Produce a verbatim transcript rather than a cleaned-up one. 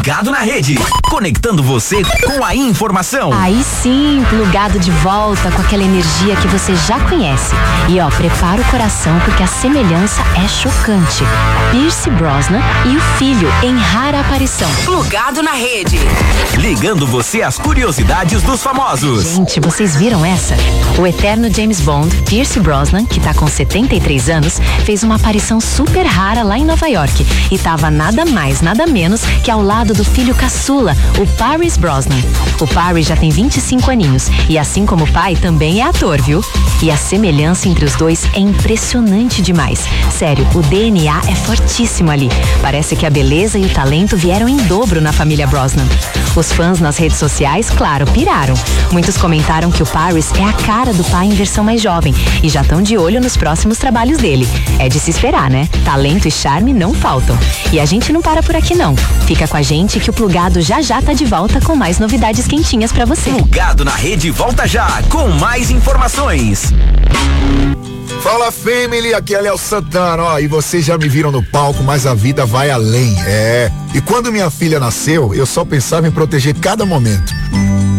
Plugado na Rede, conectando você com a informação. Aí sim, plugado de volta com aquela energia que você já conhece. E ó, prepara o coração porque a semelhança é chocante. Pierce Brosnan e o filho em rara aparição. Plugado na Rede. Ligando você às curiosidades dos famosos. Gente, vocês viram essa? O eterno James Bond, Pierce Brosnan, que tá com setenta e três anos, fez uma aparição super rara lá em Nova York e tava nada mais, nada menos que ao lado do filho caçula, o Paris Brosnan. O Paris já tem vinte e cinco aninhos e, assim como o pai, também é ator, viu? E a semelhança entre os dois é impressionante demais. Sério, o D N A é fortíssimo ali. Parece que a beleza e o talento vieram em dobro na família Brosnan. Os fãs nas redes sociais, claro, piraram. Muitos comentaram que o Paris é a cara do pai em versão mais jovem e já estão de olho nos próximos trabalhos dele. É de se esperar, né? Talento e charme não faltam. E a gente não para por aqui não. Fica com a gente que o Plugado já já tá de volta com mais novidades quentinhas pra você. Plugado na Rede volta já com mais informações. Fala, family, aqui é Léo Santana, ó, e vocês já me viram no palco, mas a vida vai além, é. E quando minha filha nasceu, eu só pensava em proteger cada momento.